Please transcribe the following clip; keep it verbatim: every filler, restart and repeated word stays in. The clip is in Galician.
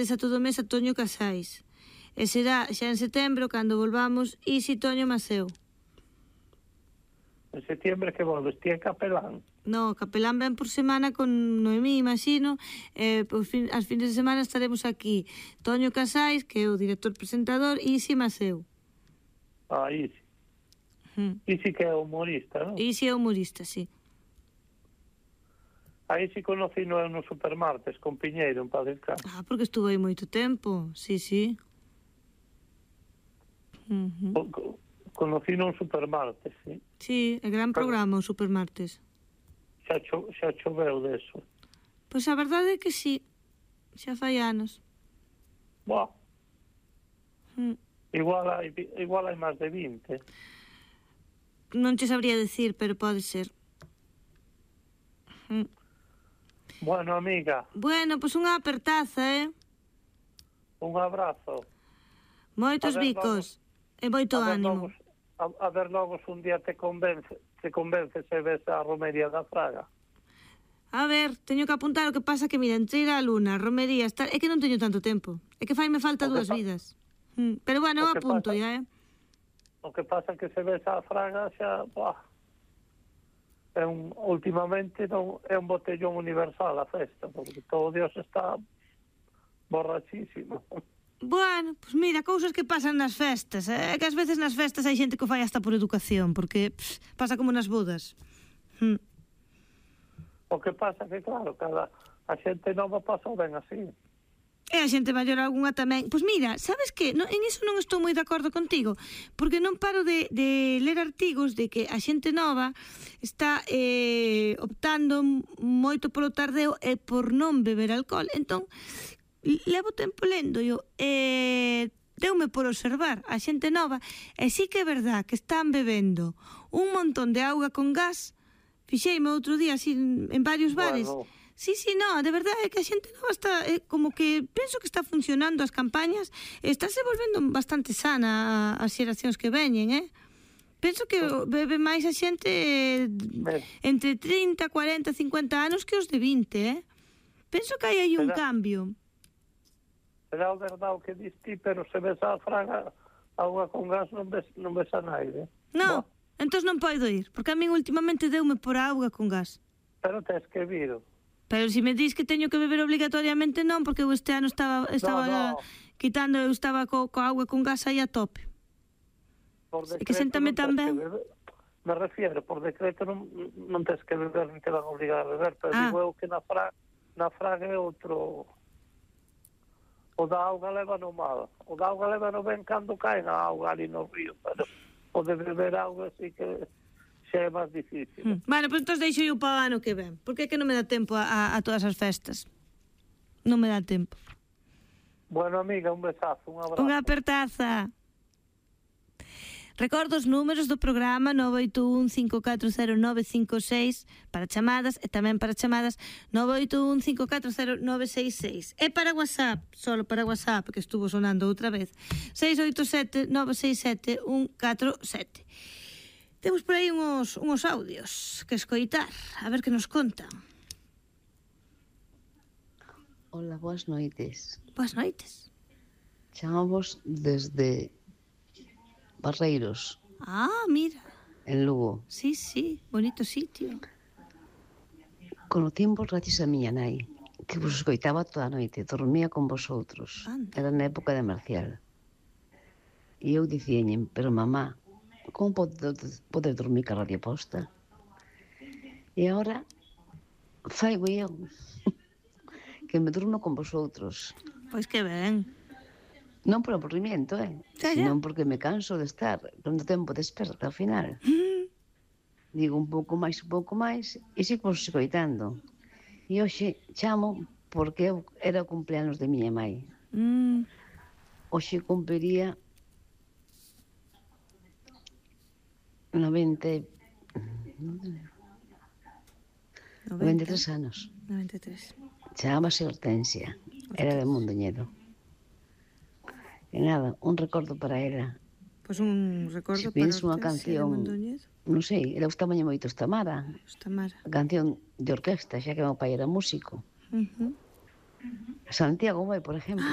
tedes a todo o mes a Toño Casais. E será xa en setembro cando volvamos Isi, Toño, Maseu. En setembro que volves, ti é capelán? No, capelán ven por semana con Noemí, imagino. Eh, por fin, as fines de semana estaremos aquí Toño Casais, que é o director presentador, e Isi Maseu. Ah, Isi. Hmm. Isi que é humorista, non? Isi é humorista, sí. A Isi conocí no, no Supermartes, con Piñeiro, en Paz Descanse. Ah, porque estuvo aí moito tempo, sí, sí. Uh-huh. Co conocí no Supermartes, sí. Sí, é gran programa o Supermartes. Xa, cho xa choveu deso. Pois a verdade é que sí, xa fai anos. Boa. Mm. Igual hai, igual hai máis de vinte. Non te sabría decir, pero pode ser. Mm. Bueno, amiga. Bueno, pois unha apertaza, eh? Un abrazo. Moitos bicos e moito ánimo. Logos, a, a ver logo se un día te convence, te convence se ves a romería da Fraga. A ver, teño que apuntar, o que pasa que, mira, entre ir á Luna, a romería, estar... é que non teño tanto tempo. É que faime falta dúas vidas. Mm. Pero bueno, eu apunto pasa, ya, eh? O que pasa que se ves a Fraga xa, buah, é un, últimamente non, é un botellón universal a festa, porque todo Dios está borrachísimo. Bueno, pois pues mira, cousas que pasan nas festas, é eh? que ás veces nas festas hai xente que o fai hasta por educación, porque pff, pasa como nas bodas. Mm. O que pasa que, claro, cada a xente nova pasa ben así. E a xente maior algunha tamén. Pois mira, sabes que no, en iso non estou moi de acordo contigo, porque non paro de, de ler artigos de que a xente nova está eh, optando moito polo tardeo e por non beber alcohol. Entón, levo tempo lendo yo, e deume por observar a xente nova, e sí que é verdad que están bebendo un montón de auga con gas. Fixeime outro día así en varios bares. Bueno. Sí, sí, no, de verdade é que a xente nova está, eh, como que penso que está funcionando as campañas, estáse volvendo bastante sana as xeracións que veñen, eh? Penso que bebe máis a xente eh, entre trinta, cuarenta, cincuenta anos que os de vinte, eh? Penso que hai aí un cambio. Será verdade o que dis ti, pero se ves a Fraga auga con gas non ves, non ves a naide. No, entón non podo ir, porque a min últimamente deume por a auga con gas. Pero tes que vir. Pero se me dis que teño que beber obligatoriamente non, porque eu este ano estaba estaba no, no. quitando, eu estaba co, co auga con gas aí a tope. Por decreto, e que séntame tan ben. Me refiero, por decreto non, non tes que beber, non te van a obligar a beber, pero ah. digo eu que na Fraga, na Fraga é outro... O da auga leva no mal. O da auga leva no ben cando cae na auga ali no río, pero o de beber auga así que xa é máis difícil. Hmm. Bueno, pois pues, entón deixo eu para o ano que ven, porque é que non me dá tempo a, a todas as festas. Non me dá tempo. Bueno, amiga, un besazo, un abrazo. Unha apertaza. Recordo os números do programa nove oito un cinco catro cero nove cinco seis para chamadas e tamén para chamadas nove oito un cinco catro cero nove seis seis. E para WhatsApp, solo para WhatsApp, que estuvo sonando outra vez, seis oito sete nove seis sete un catro sete. Temos por aí uns, uns audios que escoitar, a ver que nos contan. Hola, boas noites. Boas noites. Chamamos desde Barreiros. Ah, mira. En Lugo. Sí, sí, bonito sitio. Conocimos gracias a miña nai, que vos escoitaba toda a noite, dormía con vosotros. Anda. Era na época de Marcial. E eu dicíañen, pero mamá, como podes pode dormir ca radio posta? E agora faigo eu que me durmo con vosotros. Pois que ben. Non por aburrimiento, eh? Ya, ya. Senón porque me canso de estar tanto tempo desperta ao final. Mm. Digo un pouco máis, un pouco máis, e sigo vos escoitando. E hoxe chamo porque eu era o cumpleanos de miña mãe. Mm. Hoxe cumpliría noventa noventa e tres anos. noventa e tres. Chamábase Hortensia. Era de Mondoñedo. E nada, un recordo para ela. Pois pues un recordo Se para Hortensia unha canción, de Mondoñedo. Non sei, ela gustaba moito Estamara. Estamara. A canción de orquesta, xa que meu pai era músico. Uh -huh. Santiago Vai, por exemplo.